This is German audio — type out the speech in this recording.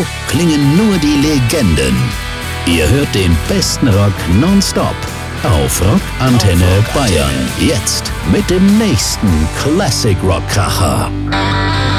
Radio klingen nur die Legenden. Ihr hört den besten Rock nonstop auf Rockantenne Bayern. Jetzt mit dem nächsten Classic Rock Kracher.